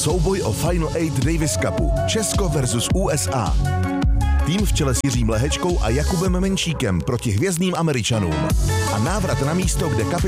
souboj o Final 8 Davis Cupu. Česko versus USA. Tým v čele s Jiřím Lehečkou a Jakubem Menšíkem proti hvězdným Američanům. A návrat na místo, kde